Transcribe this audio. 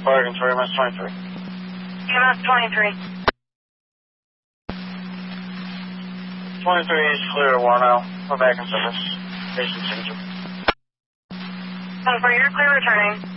Bargain, sorry, MS 23. MS 23. 23 is clear, Warno. We're back in service. Station signature. 10-4, you're clear returning.